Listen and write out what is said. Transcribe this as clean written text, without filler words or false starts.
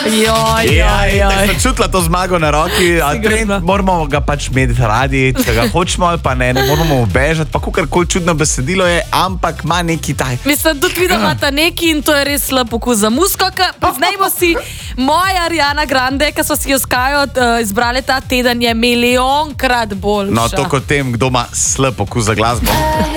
Sem čutila to zmago na roki, a moramo ga pač imeti radi, če ga hočemo ali pa ne moramo obežati, pa kakorkoli čudno besedilo je, ampak ima neki taj. Mislim, tudi videl imata neki in to je res slab okus za musko, priznajmo si, moja Ariana Grande, ki so si jo Skajo izbrali ta teden, je milijonkrat boljša. No, to kot tem, kdo ima slab okus za glasbo.